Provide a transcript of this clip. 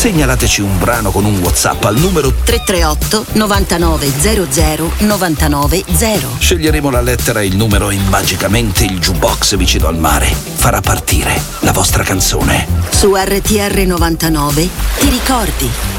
Segnalateci un brano con un WhatsApp al numero 338 99 00 99 0. Sceglieremo la lettera e il numero e magicamente il jukebox vicino al mare farà partire la vostra canzone. Su RTR 99 ti ricordi.